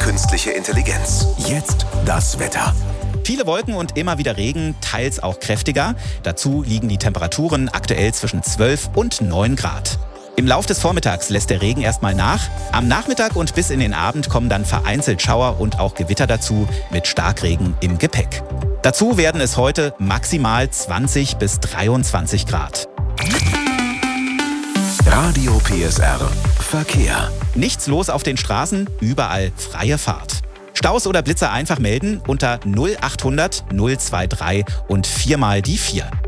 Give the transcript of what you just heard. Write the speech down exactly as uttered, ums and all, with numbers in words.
künstliche Intelligenz. Jetzt das Wetter. Viele Wolken und immer wieder Regen, teils auch kräftiger. Dazu liegen die Temperaturen aktuell zwischen zwölf und neun Grad. Im Lauf des Vormittags lässt der Regen erstmal nach. Am Nachmittag und bis in den Abend kommen dann vereinzelt Schauer und auch Gewitter dazu mit Starkregen im Gepäck. Dazu werden es heute maximal zwanzig bis dreiundzwanzig Grad. Radio P S R Verkehr. Nichts los auf den Straßen, überall freie Fahrt. Staus oder Blitzer einfach melden unter null achthundert null drei drei und viermal die vier.